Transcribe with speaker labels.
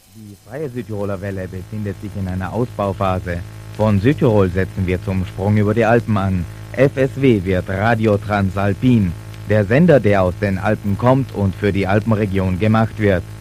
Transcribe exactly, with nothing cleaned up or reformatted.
Speaker 1: Die Freie Südtiroler Welle befindet sich in einer Ausbauphase. Von Südtirol setzen wir zum Sprung über die Alpen an. F S W wird Radio Transalpin, der Sender, der aus den Alpen kommt und für die Alpenregion gemacht wird.